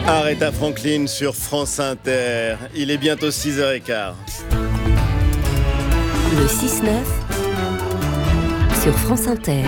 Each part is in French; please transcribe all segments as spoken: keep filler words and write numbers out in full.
Aretha Franklin sur France Inter. Il est bientôt six heures quinze. Le six neuf sur France Inter.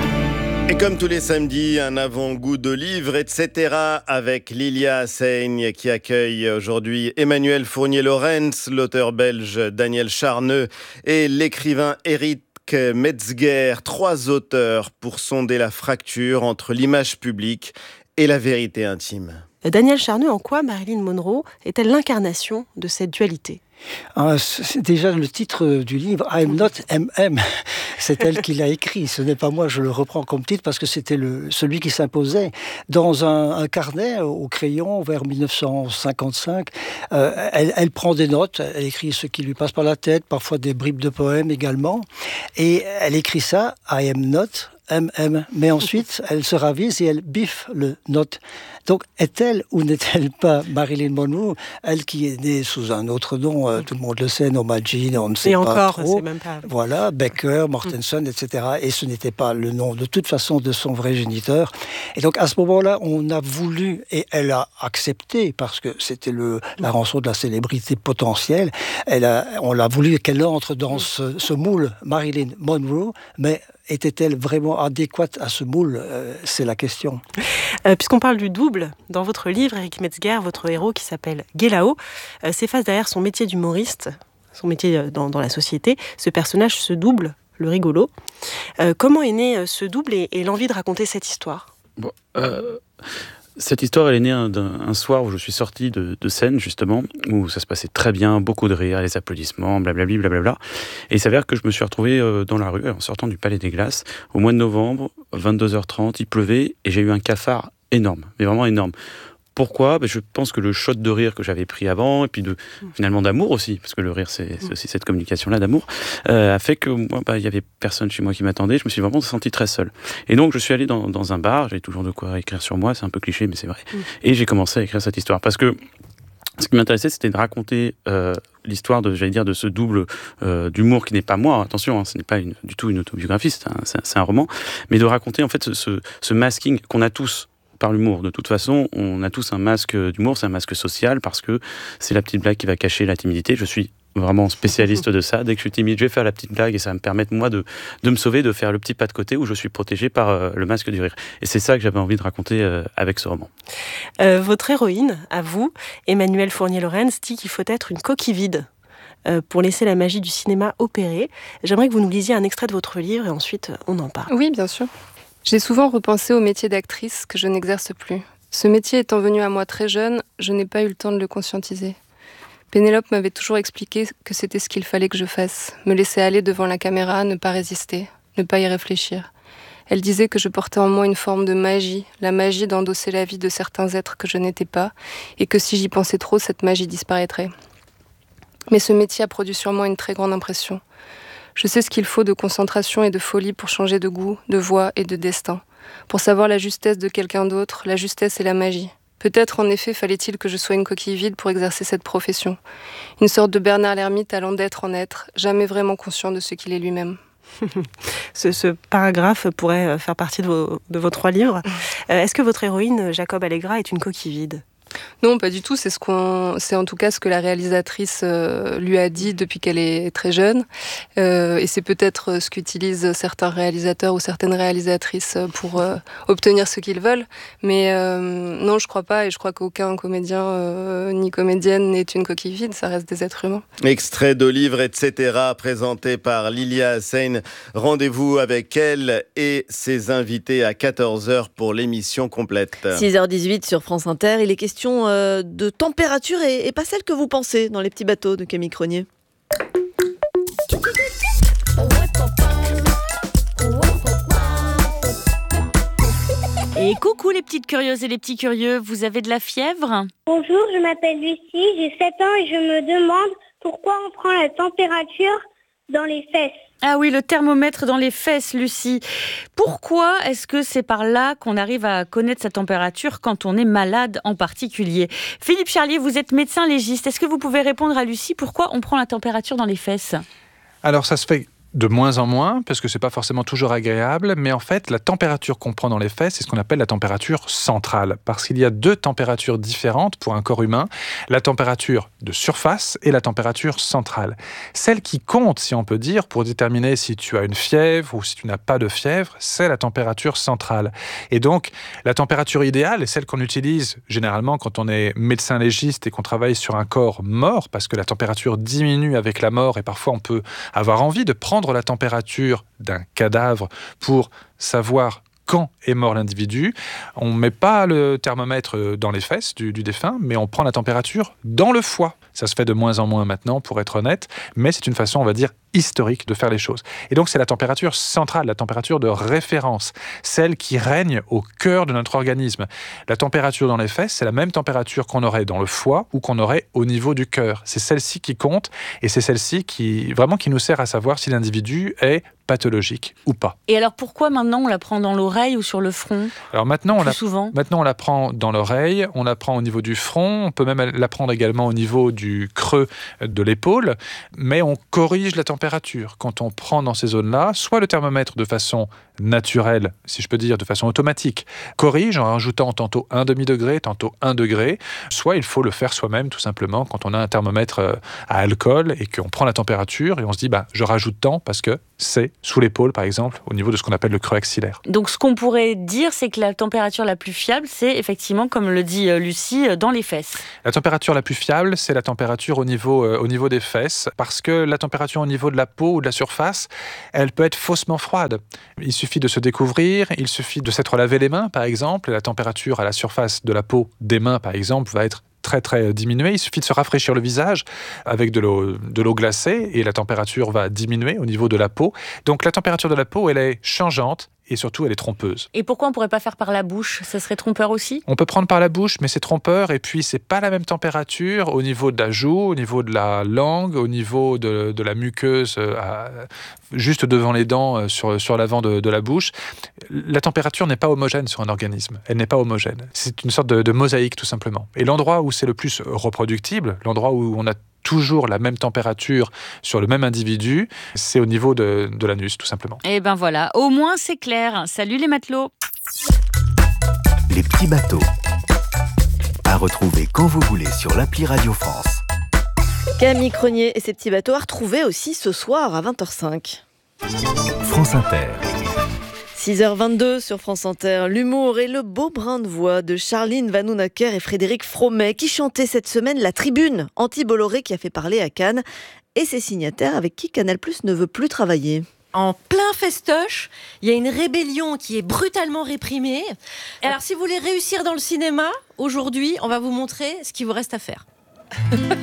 Et comme tous les samedis, un avant-goût de livres, et cetera avec Lilia Asseigne qui accueille aujourd'hui Emmanuel Fournier-Laurens, l'auteur belge Daniel Charneux et l'écrivain Éric Metzger. Trois auteurs pour sonder la fracture entre l'image publique et la vérité intime. Daniel Charneux, en quoi Marilyn Monroe est-elle l'incarnation de cette dualité ? Ah, c'est déjà le titre du livre, I'm not M M. C'est elle qui l'a écrit, ce n'est pas moi, je le reprends comme titre parce que c'était le, celui qui s'imposait. Dans un, un carnet au crayon vers dix-neuf cent cinquante-cinq, euh, elle, elle prend des notes, elle écrit ce qui lui passe par la tête, parfois des bribes de poèmes également, et elle écrit ça, I am not M M, mais ensuite elle se ravise et elle biffe le note. Donc est-elle ou n'est-elle pas Marilyn Monroe, elle qui est née sous un autre nom, euh, tout le monde le sait, Norma Jean, on ne sait et pas encore, trop. c'est même pas... Voilà, Becker, Mortensen, et cetera. Et ce n'était pas le nom de toute façon de son vrai géniteur. Et donc à ce moment-là, on a voulu, et elle a accepté, parce que c'était le, la rançon de la célébrité potentielle, elle a, on l'a voulu qu'elle entre dans ce, ce moule Marilyn Monroe, mais était-elle vraiment adéquate à ce moule ? euh, C'est la question. Euh, puisqu'on parle du double, dans votre livre, Éric Metzger, votre héros qui s'appelle Guélao, euh, s'efface derrière son métier d'humoriste, son métier dans, dans la société. Ce personnage se double, le rigolo. Euh, comment est né ce double et, et l'envie de raconter cette histoire ? Bon, euh... Cette histoire, elle est née un, un soir où je suis sorti de, de scène, justement, où ça se passait très bien, beaucoup de rires, les applaudissements, blablabli, blablabla. Et il s'avère que je me suis retrouvé euh, dans la rue, en sortant du Palais des Glaces, au mois de novembre, vingt-deux heures trente, il pleuvait, et j'ai eu un cafard énorme, mais vraiment énorme. Pourquoi ? Ben, je pense que le shot de rire que j'avais pris avant, et puis de, finalement d'amour aussi, parce que le rire, c'est, c'est aussi cette communication-là d'amour, euh, a fait que moi, ben, il y avait personne chez moi qui m'attendait, je me suis vraiment senti très seul. Et donc, je suis allé dans, dans un bar, j'avais toujours de quoi écrire sur moi, c'est un peu cliché, mais c'est vrai. Mm. Et j'ai commencé à écrire cette histoire, parce que ce qui m'intéressait, c'était de raconter euh, l'histoire de, j'allais dire, de ce double euh, d'humour qui n'est pas moi. Attention, hein, ce n'est pas une, du tout une autobiographie, c'est un, c'est, c'est un roman, mais de raconter en fait ce, ce, ce masking qu'on a tous par l'humour. De toute façon, on a tous un masque d'humour, c'est un masque social, parce que c'est la petite blague qui va cacher la timidité. Je suis vraiment spécialiste de ça. Dès que je suis timide, je vais faire la petite blague et ça va me permettre, moi, de, de me sauver, de faire le petit pas de côté où je suis protégé par euh, le masque du rire. Et c'est ça que j'avais envie de raconter euh, avec ce roman. Euh, votre héroïne, à vous, Emmanuel Fournier-Laurens, dit qu'il faut être une coquille vide euh, pour laisser la magie du cinéma opérer. J'aimerais que vous nous lisiez un extrait de votre livre et ensuite on en parle. Oui, bien sûr. J'ai souvent repensé au métier d'actrice que je n'exerce plus. Ce métier étant venu à moi très jeune, je n'ai pas eu le temps de le conscientiser. Pénélope m'avait toujours expliqué que c'était ce qu'il fallait que je fasse, me laisser aller devant la caméra, ne pas résister, ne pas y réfléchir. Elle disait que je portais en moi une forme de magie, la magie d'endosser la vie de certains êtres que je n'étais pas, et que si j'y pensais trop, cette magie disparaîtrait. Mais ce métier a produit sur moi une très grande impression. Je sais ce qu'il faut de concentration et de folie pour changer de goût, de voix et de destin. Pour savoir la justesse de quelqu'un d'autre, la justesse et la magie. Peut-être, en effet, fallait-il que je sois une coquille vide pour exercer cette profession. Une sorte de Bernard l'ermite allant d'être en être, jamais vraiment conscient de ce qu'il est lui-même. ce, ce paragraphe pourrait faire partie de vos, de vos trois livres. Euh, est-ce que votre héroïne, Jacob Allegra, est une coquille vide ? Non, pas du tout. C'est ce qu'on, c'est en tout cas ce que la réalisatrice euh, lui a dit depuis qu'elle est très jeune. Euh, et c'est peut-être ce qu'utilisent certains réalisateurs ou certaines réalisatrices pour euh, obtenir ce qu'ils veulent. Mais euh, non, je crois pas. Et je crois qu'aucun comédien euh, ni comédienne n'est une coquille vide. Ça reste des êtres humains. Extrait de livre, et cetera, présenté par Lilia Asseigne. Rendez-vous avec elle et ses invités à quatorze heures pour l'émission complète. six heures dix-huit sur France Inter. Il est question de température et, et pas celle que vous pensez dans Les Petits Bateaux de Camille Cronier. Et coucou les petites curieuses et les petits curieux, vous avez de la fièvre ? Bonjour, je m'appelle Lucie, j'ai sept ans et je me demande pourquoi on prend la température dans les fesses. Ah oui, le thermomètre dans les fesses, Lucie. Pourquoi est-ce que c'est par là qu'on arrive à connaître sa température quand on est malade en particulier ? Philippe Charlier, vous êtes médecin légiste. Est-ce que vous pouvez répondre à Lucie pourquoi on prend la température dans les fesses ? Alors ça se fait De moins en moins, parce que c'est pas forcément toujours agréable, mais en fait, la température qu'on prend dans les fesses, c'est ce qu'on appelle la température centrale, parce qu'il y a deux températures différentes pour un corps humain, la température de surface et la température centrale. Celle qui compte, si on peut dire, pour déterminer si tu as une fièvre ou si tu n'as pas de fièvre, c'est la température centrale. Et donc, la température idéale est celle qu'on utilise généralement quand on est médecin légiste et qu'on travaille sur un corps mort, parce que la température diminue avec la mort et parfois on peut avoir envie de prendre la température d'un cadavre pour savoir quand est mort l'individu. On ne met pas le thermomètre dans les fesses du, du défunt, mais on prend la température dans le foie. Ça se fait de moins en moins maintenant, pour être honnête, mais c'est une façon, on va dire, historique de faire les choses. Et donc, c'est la température centrale, la température de référence, celle qui règne au cœur de notre organisme. La température dans les fesses, c'est la même température qu'on aurait dans le foie ou qu'on aurait au niveau du cœur. C'est celle-ci qui compte et c'est celle-ci qui, vraiment, qui nous sert à savoir si l'individu est pathologique ou pas. Et alors, pourquoi maintenant on la prend dans l'oreille ou sur le front ? Alors maintenant, on Plus la, souvent maintenant, on la prend dans l'oreille, on la prend au niveau du front, on peut même la prendre également au niveau du creux de l'épaule, mais on corrige la température. Quand on prend dans ces zones-là, soit le thermomètre de façon naturelle, si je peux dire, de façon automatique, corrige en rajoutant tantôt un demi-degré, tantôt un degré, soit il faut le faire soi-même tout simplement quand on a un thermomètre à alcool et qu'on prend la température et on se dit bah, je rajoute tant parce que c'est sous l'épaule par exemple, au niveau de ce qu'on appelle le creux axillaire. Donc ce qu'on pourrait dire, c'est que la température la plus fiable, c'est effectivement, comme le dit Lucie, dans les fesses. La température la plus fiable, c'est la température au niveau, euh, au niveau des fesses, parce que la température au niveau de la peau ou de la surface, elle peut être faussement froide. Il suffit de se découvrir, il suffit de s'être lavé les mains par exemple, et la température à la surface de la peau des mains par exemple va être très très diminuée. Il suffit de se rafraîchir le visage avec de l'eau, de l'eau glacée et la température va diminuer au niveau de la peau. Donc la température de la peau, elle est changeante. Et surtout, elle est trompeuse. Et pourquoi on ne pourrait pas faire par la bouche ? Ça serait trompeur aussi ? On peut prendre par la bouche, mais c'est trompeur. Et puis, c'est pas la même température au niveau de la joue, au niveau de la langue, au niveau de, de la muqueuse, à, juste devant les dents, sur, sur l'avant de, de la bouche. La température n'est pas homogène sur un organisme. Elle n'est pas homogène. C'est une sorte de, de mosaïque, tout simplement. Et l'endroit où c'est le plus reproductible, l'endroit où on a toujours la même température sur le même individu, c'est au niveau de, de l'anus, tout simplement. Et ben voilà, au moins c'est clair. Salut les matelots. Les petits bateaux. À retrouver quand vous voulez sur l'appli Radio France. Camille Cronier et ses petits bateaux à retrouver aussi ce soir à vingt heures cinq. France Inter. six heures vingt-deux sur France Inter, l'humour et le beau brin de voix de Charline Vanhoenacker et Frédéric Fromet qui chantaient cette semaine La Tribune, anti-Bolloré qui a fait parler à Cannes, et ses signataires avec qui Canal+ ne veut plus travailler. En plein festoche, il y a une rébellion qui est brutalement réprimée. Alors si vous voulez réussir dans le cinéma, aujourd'hui, on va vous montrer ce qu'il vous reste à faire.